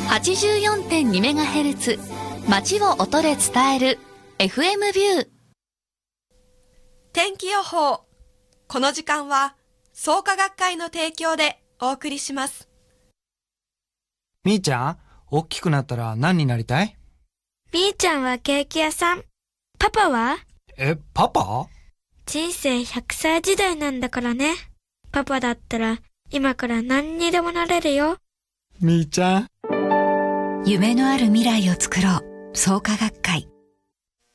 84.2MHz 街を音で伝える FM ビュー。 天気予報。この時間は創価学会の提供でお送りします。 みーちゃん、大きくなったら何になりたい？ みーちゃんはケーキ屋さん。パパは？ パパ？ 人生100歳時代なんだからね。パパだったら今から何にでもなれるよ。 みーちゃん。 夢のある未来を作ろう。創価学会。